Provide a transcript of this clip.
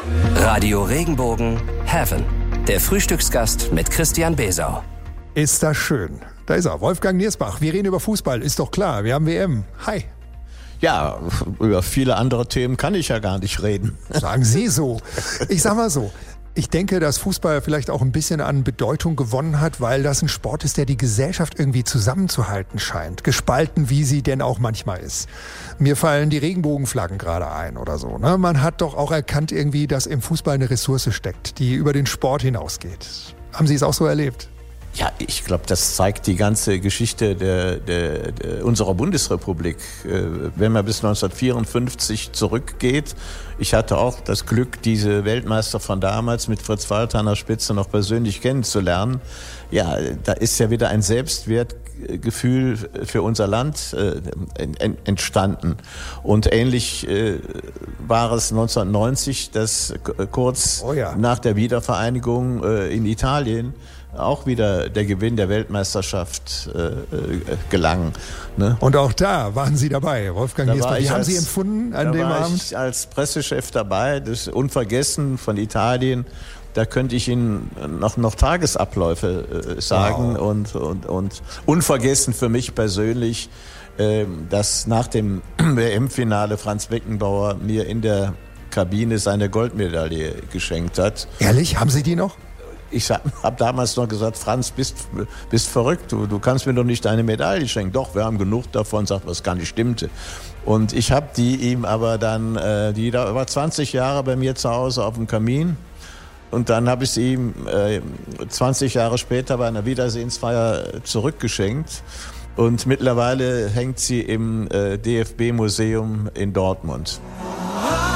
Radio Regenbogen Heaven. Der Frühstücksgast mit Christian Besau. Ist das schön. Da ist er, Wolfgang Niersbach. Wir reden über Fußball, ist doch klar. Wir haben WM. Hi. Ja, über viele andere Themen kann ich ja gar nicht reden. Sagen Sie so. Ich sag mal so. Ich denke, dass Fußball vielleicht auch ein bisschen an Bedeutung gewonnen hat, weil das ein Sport ist, der die Gesellschaft irgendwie zusammenzuhalten scheint. Gespalten, wie sie denn auch manchmal ist. Mir fallen die Regenbogenflaggen gerade ein oder so. Ne? Man hat doch auch erkannt irgendwie, dass im Fußball eine Ressource steckt, die über den Sport hinausgeht. Haben Sie es auch so erlebt? Ja, ich glaube, das zeigt die ganze Geschichte unserer Bundesrepublik. Wenn man bis 1954 zurückgeht, ich hatte auch das Glück, diese Weltmeister von damals mit Fritz Walter an der Spitze noch persönlich kennenzulernen. Ja, da ist ja wieder ein Selbstwertgefühl für unser Land entstanden. Und ähnlich war es 1990, dass kurz nach der Wiedervereinigung in Italien auch wieder der Gewinn der Weltmeisterschaft gelang. Ne? Und auch da waren Sie dabei, Wolfgang Niersbach. Wie haben Sie empfunden an dem Abend? Da war ich als Pressechef dabei, das unvergessen von Italien. Da könnte ich Ihnen noch Tagesabläufe sagen. Wow. Und unvergessen für mich persönlich, dass nach dem WM-Finale Franz Beckenbauer mir in der Kabine seine Goldmedaille geschenkt hat. Ehrlich? Haben Sie die noch? Ich habe damals noch gesagt, Franz, bist verrückt, du kannst mir doch nicht deine Medaille schenken. Doch, wir haben genug davon, sagt, was gar nicht stimmte. Und ich habe die ihm aber dann, die da war 20 Jahre bei mir zu Hause auf dem Kamin. Und dann habe ich sie ihm 20 Jahre später bei einer Wiedersehensfeier zurückgeschenkt. Und mittlerweile hängt sie im DFB-Museum in Dortmund.